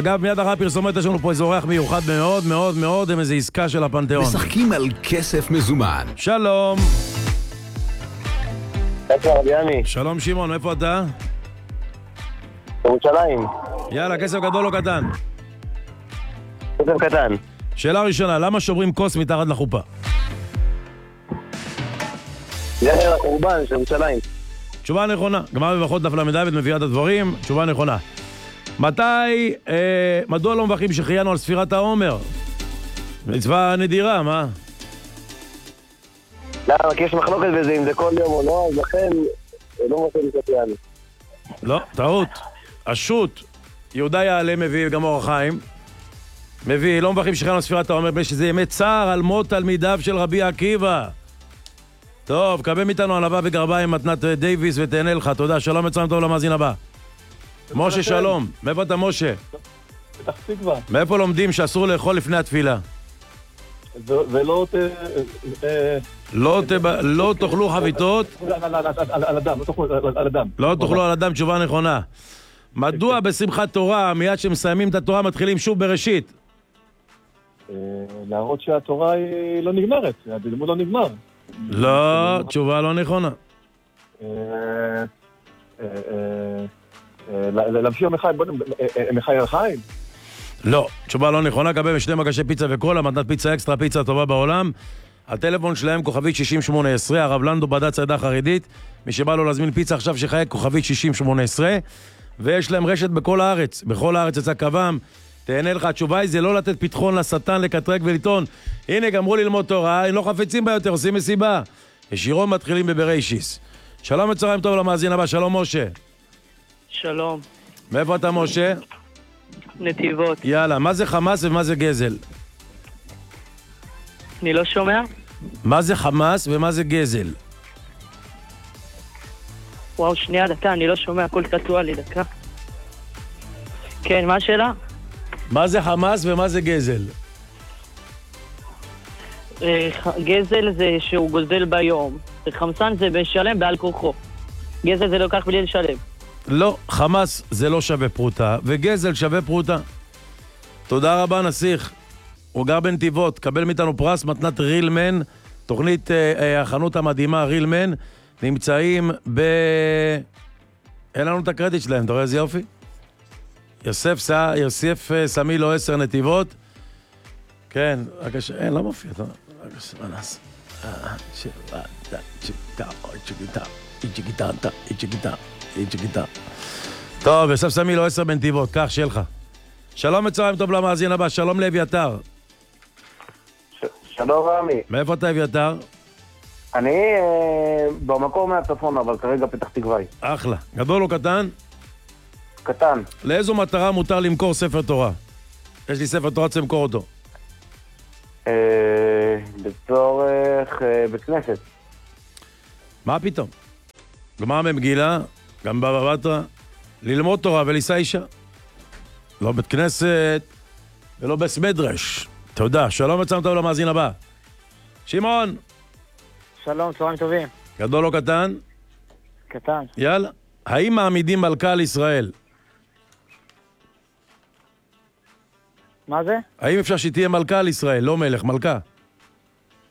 אגב, מיד אחרי הפרסומת יש לנו פה איזה אורח מיוחד מאוד מאוד מאוד עם איזו עסקה של הפנתיאון. משחקים על כסף מזומן. שלום. רביאני. שלום שמעון, מאיפה אתה? ירושלים. יאללה, כסף גדול או קטן? כסף קטן. שאלה ראשונה, למה שוברים כוס מתחת לחופה? זכר הקורבן של ירושלים. תשובה נכונה. גמרא בברכות דף ל"ד מביאה את הדברים, תשובה נכונה. מדוע לא מברכים שהחיינו על ספירת העומר? מצווה נדירה, מה? למה? כי יש מחלוקת בזה, אם זה כל יום או לא, אז לכן לא מוצא לי. לא, טעות. השו"ת, יהודה יעלה מביא, גם אור החיים, מביא, לא מברכים שהחיינו על ספירת העומר, בגלל שזה ימי צער על מות תלמידיו של רבי עקיבא. טוב, קבל מאיתנו ענווה וגרביים מתנת דייביס ותהנה לך, תודה, שלום וצלם טוב למאזין הבא. משה שלום, מאיפה אתה משה? פתח תקווה. מאיפה לומדים שאסור לאכול לפני התפילה? ולא לא תאכלו חביתות? על אדם, לא תאכלו על אדם. לא תאכלו על אדם, תשובה נכונה. מדוע בשמחת תורה, מיד שמסיימים את התורה, מתחילים שוב בראשית? להראות שהתורה היא לא נגמרת, הלימוד לא נגמר. לא, תשובה לא נכונה. להמשיך מחי על חיים? לא, תשובה לא נכונה, קבל משני מגשי פיצה וקולה, מתנת פיצה אקסטרה, פיצה הטובה בעולם. הטלפון שלהם כוכבית 6018, הרב לנדו בדת צעדה חרדית, מי שבא לו להזמין פיצה עכשיו שחייק כוכבית 6018, ויש להם רשת בכל הארץ, בכל הארץ יצא קוום. תהנה לך, התשובה היא זה לא לתת פתחון לשטן לקטרק ולטעון הנה גמרו ללמוד תורה, הם לא חפצים בה יותר, עושים מסיבה. ישירות מתחילים בבראשיס. שלום וצהריים טוב למאזין הבא, שלום משה. שלום. מאיפה אתה משה? נתיבות. יאללה, מה זה חמאס ומה זה גזל? אני לא שומע? מה זה חמאס ומה זה גזל? וואו, שנייה, דקה, אני לא שומע, הכל קטוע לי, דקה. כן, מה השאלה? מה זה חמאס ומה זה גזל? גזל זה שהוא גוזל ביום. חמסן זה בשלם בעל כוחו. גזל זה לא כך בלי לשלם. לא, חמאס זה לא שווה פרוטה, וגזל שווה פרוטה. תודה רבה נסיך. הוא גר בנתיבות, קבל מאיתנו פרס מתנת רילמן, תוכנית החנות המדהימה רילמן, נמצאים אין לנו את הקרדיט שלהם, אתה רואה איזה יופי? יוסף סמילו 10 נתיבות. כן, אין, לא מופיע, אתה טוב, יוסף סמילו 10 בנתיבות, כך שלך. שלום וצהריים טוב למאזין הבא, שלום לאביתר. שלום רמי. מאיפה אתה אביתר? אני במקור מהצפון, אבל כרגע פתח תקוואי. אחלה. גדול או קטן? קטן. לאיזו מטרה מותר למכור ספר תורה? יש לי ספר תורה, צריך למכור אותו. בצורך בית כנסת. מה פתאום? גמרא במגילה, גם בבא בתרא, ללמוד תורה ולישא אישה. לא בית כנסת ולא בית מדרש. תודה. שלום וצלם טוב למאזין הבא. שמעון. שלום, צהריים טובים. גדול או קטן? קטן. יאללה. האם מעמידים מלכה על ישראל? מה זה? האם אפשר שתהיה מלכה על ישראל? לא מלך, מלכה.